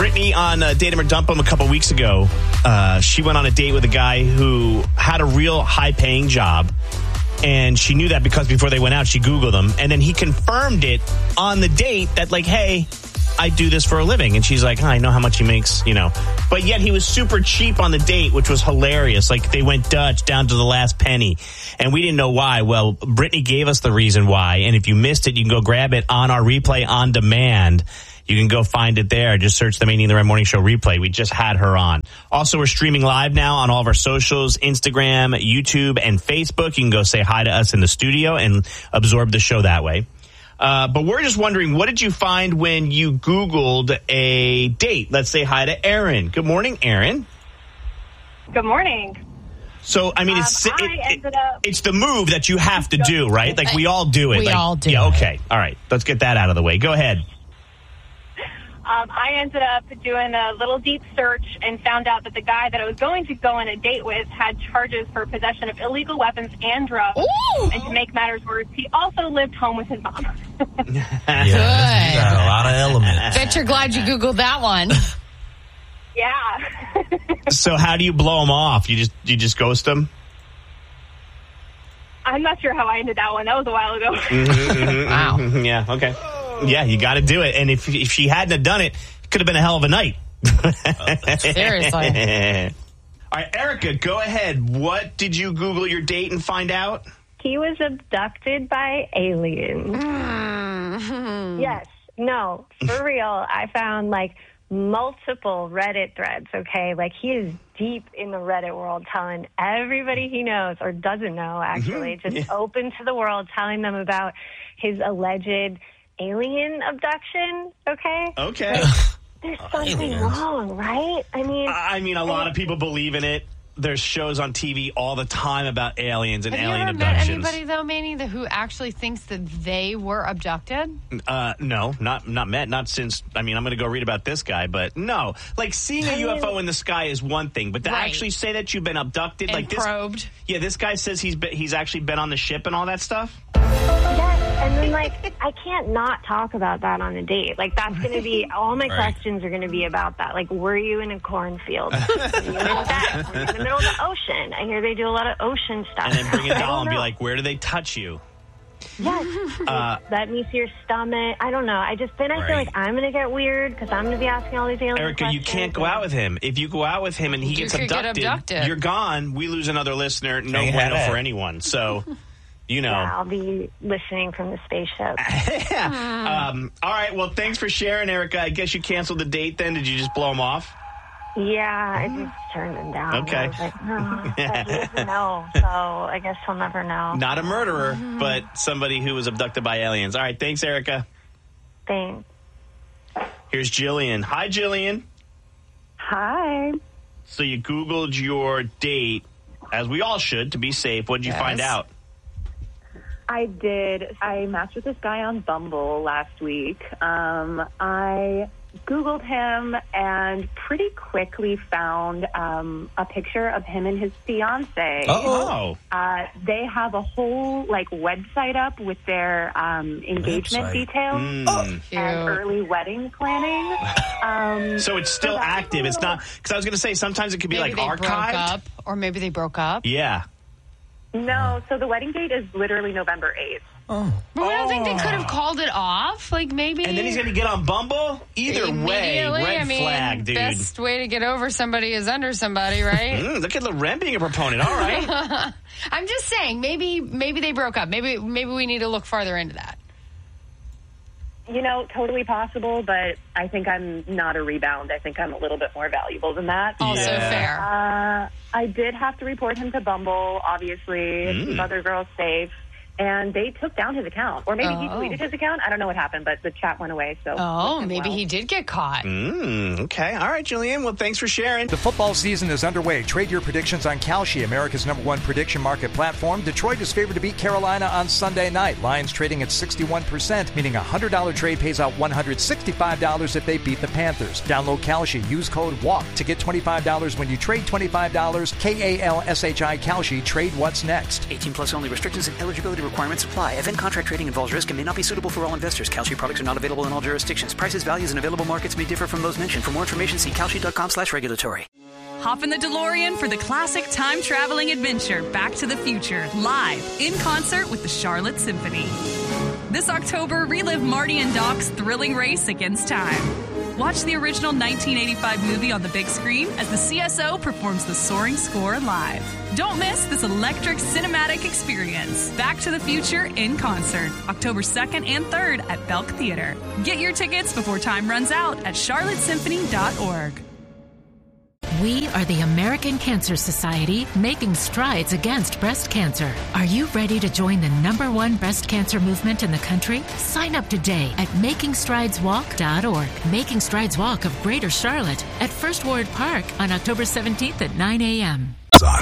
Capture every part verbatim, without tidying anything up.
Brittany on uh, Date 'Em or Dump 'Em a couple weeks ago, uh, she went on a date with a guy who had a real high-paying job. And she knew that because before they went out, she Googled him. And then he confirmed it on the date that, like, hey, I do this for a living. And she's like, oh, I know how much he makes, you know. But yet he was super cheap on the date, which was hilarious. Like, they went Dutch down to the last penny. And we didn't know why. Well, Brittany gave us the reason why. And if you missed it, you can go grab it on our replay on demand. You can go find it there. Just search the Maine in the Red Morning Show replay. We just had her on. Also, we're streaming live now on all of our socials, Instagram, YouTube, and Facebook. You can go say hi to us in the studio and absorb the show that way. Uh, but we're just wondering, what did you find when you Googled a date? Let's say hi to Erin. Good morning, Erin. Good morning. So, I mean, um, it's it, I ended up it's the move that you have to do, right? Like, we all do it. We like, all do Yeah, it. okay. All right. Let's get that out of the way. Go ahead. Um, I ended up doing a little deep search and found out that the guy that I was going to go on a date with had charges for possession of illegal weapons and drugs. Ooh. And to make matters worse, he also lived home with his mom. Good. Yeah, you got a lot of elements. Bet you're glad you Googled that one. Yeah. So how do you blow him off? You just you just ghost him? I'm not sure how I ended that one. That was a while ago. Wow. Yeah, okay. Yeah, you got to do it. And if if she hadn't have done it, it could have been a hell of a night. Seriously. All right, Erica, go ahead. What did you Google your date and find out? He was abducted by aliens. Mm. Yes. No, for real. I found, like, multiple Reddit threads, okay? Like, he is deep in the Reddit world telling everybody he knows, or doesn't know, actually, Mm-hmm. just Yeah. open to the world, telling them about his alleged alien abduction, okay? Okay. There's something aliens. wrong, right? I mean... I mean, a lot of people believe in it. There's shows on T V all the time about aliens and Have you alien ever met abductions. anybody, though, Manny, that who actually thinks that they were abducted? Uh, no, not not met. Not since. I mean, I'm going to go read about this guy, but no. Like, seeing a U F O in the sky is one thing, but to Right. actually say that you've been abducted, And like this, probed. yeah, this guy says he's been, he's actually been on the ship and all that stuff. Yes, and then, like, I can't not talk about that on a date. Like, that's going to be, all my Right. questions are going to be about that. Like, were you in a cornfield? Were you in a bed? Were you in the middle of the ocean? I hear they do a lot of ocean stuff. And then bring a I doll don't and be know. like, where do they touch you? Yes. Uh, Let me see your stomach. I don't know. I just, then I feel Right. like I'm going to get weird because I'm going to be asking all these alien Erica, you questions. can't go out with him. If you go out with him and he You gets could get abducted, abducted. you're gone. We lose another listener. No Can't bueno have for it. anyone. So, you know. Yeah, I'll be listening from the spaceship. um, all right. Well, thanks for sharing, Erica. I guess you canceled the date then. Did you just blow him off? Yeah, I just turned them down. Okay. I was like, oh, but he doesn't know, so I guess he'll never know. Not a murderer, but somebody who was abducted by aliens. All right. Thanks, Erica. Thanks. Here's Jillian. Hi, Jillian. Hi. So you Googled your date, as we all should, to be safe. What did you Yes. find out? I did. I matched with this guy on Bumble last week. Um, I Googled him and pretty quickly found um, a picture of him and his fiance. Oh. Uh, they have a whole like website up with their um, engagement Website. details Mm. and Cute. early wedding planning. Um, So it's still So that's active. a It's not, because I was going to say sometimes it could be Maybe like they archived. broke up, or maybe they broke up. Yeah. no, so the wedding date is literally November eighth. Oh. But I don't think they could have called it off. Like, maybe. And then he's going to get on Bumble? Either way, Immediately, red I mean, flag, dude. best way to get over somebody is under somebody, right? Mm, look at Loren being a proponent. All right. I'm just saying, maybe maybe they broke up. Maybe maybe we need to look farther into that. You know, totally possible, but I think I'm not a rebound. I think I'm a little bit more valuable than that. Also Yeah. fair. Uh, I did have to report him to Bumble, obviously, Mm. keep other girls safe. And they took down his account. Or maybe he Oh. deleted his account. I don't know what happened, but the chat went away. So Oh, wish him maybe well. he did get caught. Mm, okay. All right, Jillian. Well, thanks for sharing. The football season is underway. Trade your predictions on Kalshi, America's number one prediction market platform. Detroit is favored to beat Carolina on Sunday night. Lions trading at sixty-one percent, meaning a one hundred dollars trade pays out one hundred sixty-five dollars if they beat the Panthers. Download Kalshi. Use code WALK to get twenty-five dollars when you trade twenty-five dollars. K A L S H I Kalshi. Trade what's next. eighteen plus only. Restrictions and eligibility Eligibility requirements apply. Event contract trading involves risk and may not be suitable for all investors. Kalshi products are not available in all jurisdictions. Prices, values, and available markets may differ from those mentioned. For more information, see kalshi.com slash regulatory. Hop in the DeLorean for the classic time-traveling adventure Back to the Future, live in concert with the Charlotte Symphony. This October, relive Marty and Doc's thrilling race against time. Watch the original nineteen eighty-five movie on the big screen as the C S O performs the soaring score live. Don't miss this electric cinematic experience. Back to the Future in concert, October second and third at Belk Theater. Get your tickets before time runs out at charlotte symphony dot org. We are the American Cancer Society, making strides against breast cancer. Are you ready to join the number one breast cancer movement in the country? Sign up today at making strides walk dot org. Making Strides Walk of Greater Charlotte at First Ward Park on October seventeenth at nine a.m.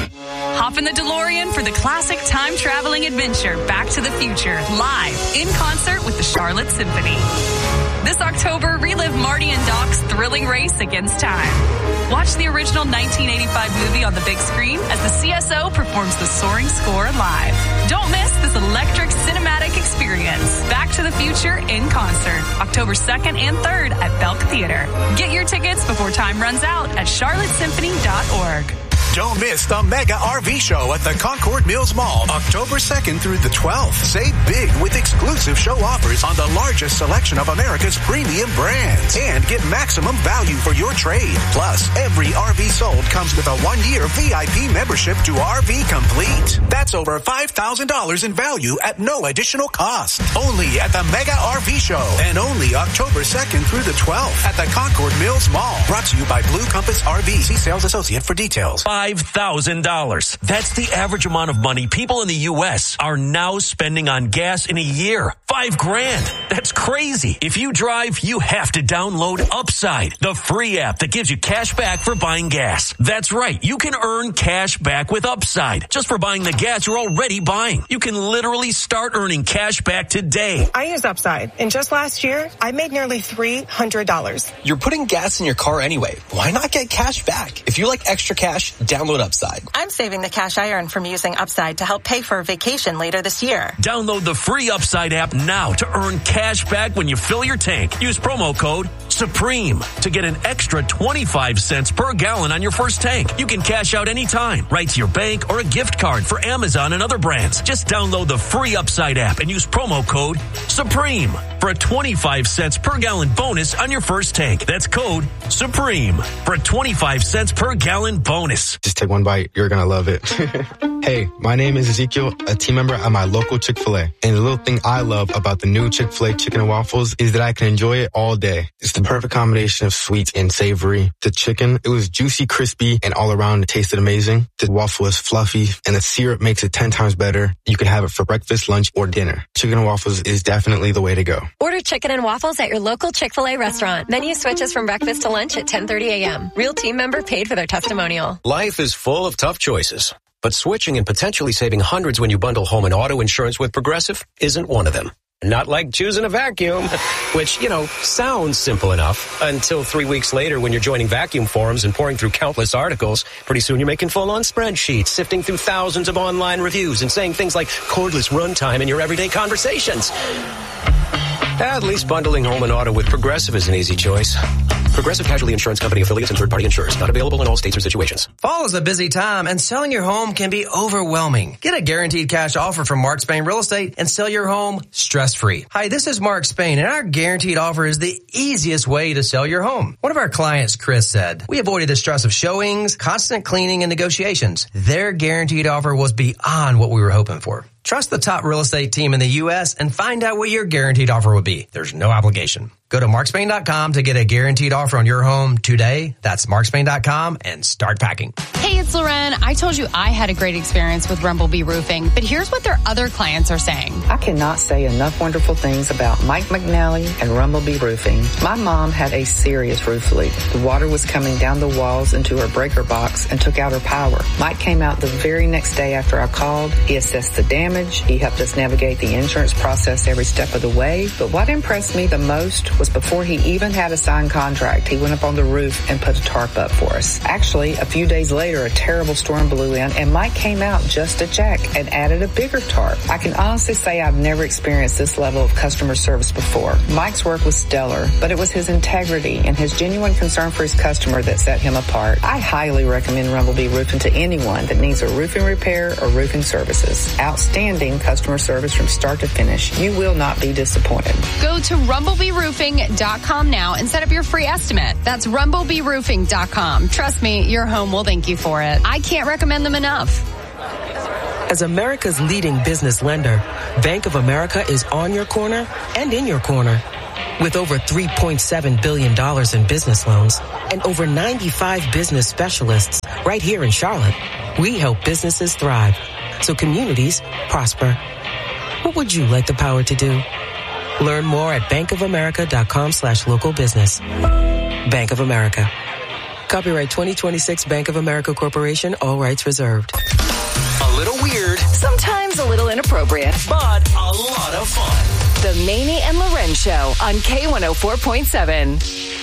Hop in the DeLorean for the classic time-traveling adventure Back to the Future, live in concert with the Charlotte Symphony. This October, relive Marty and Doc's thrilling race against time. Watch the original nineteen eighty-five movie on the big screen as the C S O performs the soaring score live. Don't miss this electric cinematic experience. Back to the Future in concert, October second and third at Belk Theater. Get your tickets before time runs out at charlotte symphony dot org. Don't miss the Mega R V Show at the Concord Mills Mall, October second through the twelfth. Save big with exclusive show offers on the largest selection of America's premium brands and get maximum value for your trade. Plus, every R V sold comes with a one-year V I P membership to R V Complete. That's over five thousand dollars in value at no additional cost. Only at the Mega R V Show and only October second through the twelfth at the Concord Mills Mall. Brought to you by Blue Compass R V. See sales associate for details. five thousand dollars. That's the average amount of money people in the U S are now spending on gas in a year. Five grand. That's crazy. If you drive, you have to download Upside, the free app that gives you cash back for buying gas. That's right. You can earn cash back with Upside just for buying the gas you're already buying. You can literally start earning cash back today. I use Upside, and just last year, I made nearly three hundred dollars. You're putting gas in your car anyway. Why not get cash back? If you like extra cash, download Upside. I'm saving the cash I earn from using Upside to help pay for a vacation later this year. Download the free Upside app now to earn cash back when you fill your tank. Use promo code SUPREME to get an extra twenty-five cents per gallon on your first tank. You can cash out anytime, right to your bank or a gift card for Amazon and other brands. Just download the free Upside app and use promo code SUPREME for a twenty-five cents per gallon bonus on your first tank. That's code SUPREME for a twenty-five cents per gallon bonus. Just take one bite. You're going to love it. Hey, my name is Ezekiel, a team member at my local Chick-fil-A. And the little thing I love about the new Chick-fil-A chicken and waffles is that I can enjoy it all day. It's the perfect combination of sweet and savory. The chicken, it was juicy, crispy, and all around it tasted amazing. The waffle is fluffy, and the syrup makes it ten times better. You can have it for breakfast, lunch, or dinner. Chicken and waffles is definitely the way to go. Order chicken and waffles at your local Chick-fil-A restaurant. Menu switches from breakfast to lunch at ten thirty a.m. Real team member paid for their testimonial. Life is full of tough choices, but switching and potentially saving hundreds when you bundle home and auto insurance with Progressive isn't one of them. Not like choosing a vacuum, which, you know, sounds simple enough until three weeks later when you're joining vacuum forums and pouring through countless articles. Pretty soon you're making full-on spreadsheets, sifting through thousands of online reviews and saying things like cordless runtime in your everyday conversations. At least bundling home and auto with Progressive is an easy choice. Progressive Casualty Insurance Company affiliates and third-party insurers. Not available in all states or situations. Fall is a busy time, and selling your home can be overwhelming. Get a guaranteed cash offer from Mark Spain Real Estate and sell your home stress-free. Hi, this is Mark Spain, and our guaranteed offer is the easiest way to sell your home. One of our clients, Chris, said, we avoided the stress of showings, constant cleaning, and negotiations. Their guaranteed offer was beyond what we were hoping for. Trust the top real estate team in the U S and find out what your guaranteed offer would be. There's no obligation. Go to mark spain dot com to get a guaranteed offer on your home today. That's mark spain dot com and start packing. Hey, it's Loren. I told you I had a great experience with Rumblebee Roofing, but here's what their other clients are saying. I cannot say enough wonderful things about Mike McNally and Rumblebee Roofing. My mom had a serious roof leak. The water was coming down the walls into her breaker box and took out her power. Mike came out the very next day after I called. He assessed the damage damage. He helped us navigate the insurance process every step of the way. But what impressed me the most was before he even had a signed contract, he went up on the roof and put a tarp up for us. Actually, a few days later, a terrible storm blew in, and Mike came out just to check and added a bigger tarp. I can honestly say I've never experienced this level of customer service before. Mike's work was stellar, but it was his integrity and his genuine concern for his customer that set him apart. I highly recommend Rumblebee Roofing to anyone that needs a roofing repair or roofing services. Outstanding customer service from start to finish. You will not be disappointed. Go to rumblebee roofing dot com now and set up your free estimate. That's rumblebee roofing dot com. Trust me, your home will thank you for it. I can't recommend them enough. As America's leading business lender, Bank of America is on your corner and in your corner. With over three point seven billion dollars in business loans and over ninety-five business specialists right here in Charlotte, we help businesses thrive so communities prosper. What would you like the power to do? Learn more at bankofamerica.com slash local business. Bank of America. Copyright twenty twenty-six Bank of America Corporation, all rights reserved. A little weird. Sometimes a little inappropriate. But a lot of fun. The Mamie and Loren Show on K one oh four point seven.